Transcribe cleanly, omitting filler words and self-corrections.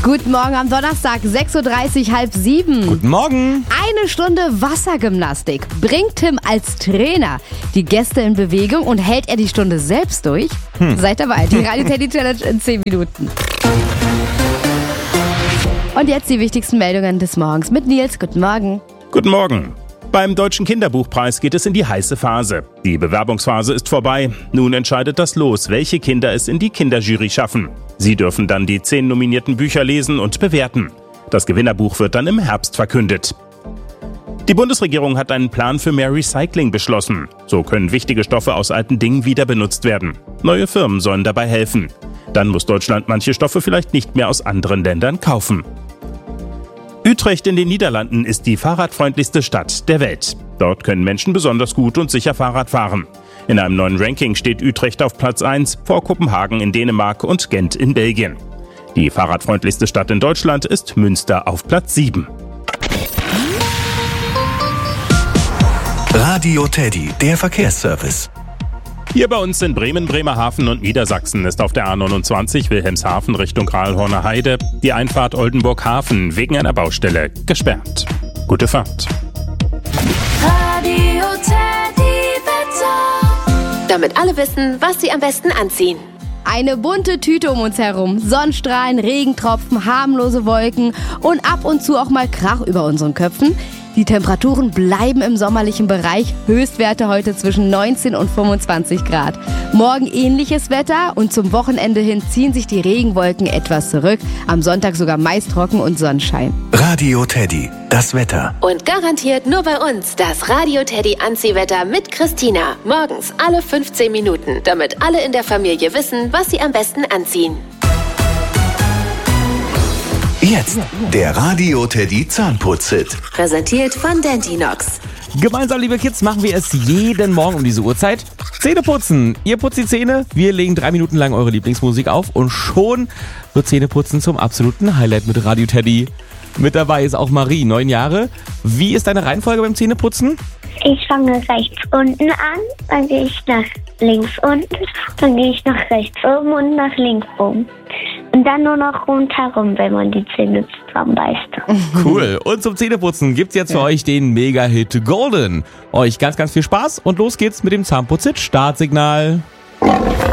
Guten Morgen am Donnerstag, 6.30 Uhr, halb 7. Guten Morgen. Eine Stunde Wassergymnastik bringt Tim als Trainer die Gäste in Bewegung und hält er die Stunde selbst durch? Seid dabei, die Radio Teddy Challenge in 10 Minuten. Und jetzt die wichtigsten Meldungen des Morgens mit Nils. Guten Morgen. Guten Morgen. Beim Deutschen Kinderbuchpreis geht es in die heiße Phase. Die Bewerbungsphase ist vorbei. Nun entscheidet das Los, welche Kinder es in die Kinderjury schaffen. Sie dürfen dann die 10 nominierten Bücher lesen und bewerten. Das Gewinnerbuch wird dann im Herbst verkündet. Die Bundesregierung hat einen Plan für mehr Recycling beschlossen. So können wichtige Stoffe aus alten Dingen wieder benutzt werden. Neue Firmen sollen dabei helfen. Dann muss Deutschland manche Stoffe vielleicht nicht mehr aus anderen Ländern kaufen. Utrecht in den Niederlanden ist die fahrradfreundlichste Stadt der Welt. Dort können Menschen besonders gut und sicher Fahrrad fahren. In einem neuen Ranking steht Utrecht auf Platz 1 vor Kopenhagen in Dänemark und Gent in Belgien. Die fahrradfreundlichste Stadt in Deutschland ist Münster auf Platz 7. Radio Teddy, der Verkehrsservice. Hier bei uns in Bremen, Bremerhaven und Niedersachsen ist auf der A29 Wilhelmshaven Richtung Rahlhorner Heide die Einfahrt Oldenburg-Hafen wegen einer Baustelle gesperrt. Gute Fahrt. Radio Teddy Wetter. Damit alle wissen, was sie am besten anziehen. Eine bunte Tüte um uns herum. Sonnenstrahlen, Regentropfen, harmlose Wolken und ab und zu auch mal Krach über unseren Köpfen. Die Temperaturen bleiben im sommerlichen Bereich. Höchstwerte heute zwischen 19 und 25 Grad. Morgen ähnliches Wetter und zum Wochenende hin ziehen sich die Regenwolken etwas zurück. Am Sonntag sogar meist trocken und Sonnenschein. Radio Teddy, das Wetter. Und garantiert nur bei uns das Radio Teddy Anziehwetter mit Christina. Morgens alle 15 Minuten, damit alle in der Familie wissen, was sie am besten anziehen. Jetzt der Radio Teddy Zahnputz-Hit. Präsentiert von Dentinox. Gemeinsam, liebe Kids, machen wir es jeden Morgen um diese Uhrzeit. Zähne putzen. Ihr putzt die Zähne, wir legen 3 Minuten lang eure Lieblingsmusik auf und schon wird Zähneputzen zum absoluten Highlight mit Radio Teddy. Mit dabei ist auch Marie, 9 Jahre. Wie ist deine Reihenfolge beim Zähneputzen? Ich fange rechts unten an, dann gehe ich nach links unten, dann gehe ich nach rechts oben und nach links oben. Und dann nur noch rundherum, wenn man die Zähne zusammenbeißt. Cool. Und zum Zähneputzen gibt's jetzt für euch den Mega-Hit Golden. Euch ganz, ganz viel Spaß und los geht's mit dem Zahnputz-Hit Startsignal.